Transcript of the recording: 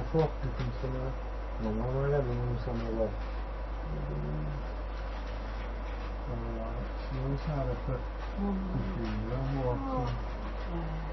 Ufak bir kimseler. Normalde benim insanlar. Vallahi şimdi işaretler. Düşünüyor bu akşam.